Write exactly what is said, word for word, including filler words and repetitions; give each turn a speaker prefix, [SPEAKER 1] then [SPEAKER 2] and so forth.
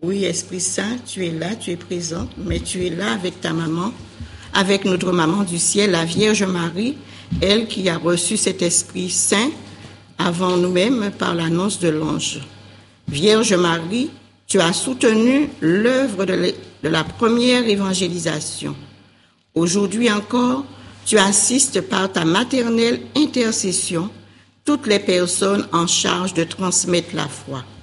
[SPEAKER 1] Oui, Esprit Saint, tu es là, tu es présent, mais tu es là avec ta maman, avec notre maman du ciel, la Vierge Marie, elle qui a reçu cet Esprit Saint avant nous-mêmes par l'annonce de l'ange. Vierge Marie, tu as soutenu l'œuvre de la première évangélisation. Aujourd'hui encore, tu assistes par ta maternelle intercession toutes les personnes en charge de transmettre la foi.